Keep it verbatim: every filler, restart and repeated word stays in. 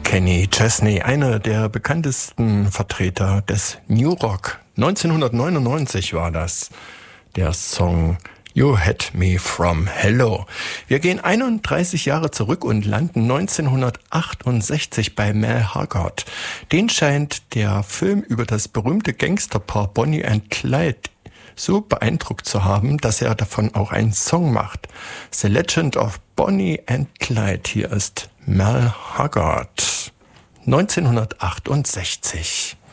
Kenny Chesney, einer der bekanntesten Vertreter des New Rock. neunzehnhundertneunundneunzig war das, der Song You Had Me From Hello. Wir gehen einunddreißig Jahre zurück und landen neunzehnhundertachtundsechzig bei Merle Haggard. Den scheint der Film über das berühmte Gangsterpaar Bonnie and Clyde so beeindruckt zu haben, dass er davon auch einen Song macht. The Legend of Bonnie and Clyde. Hier ist Merle Haggard. neunzehnhundertachtundsechzig.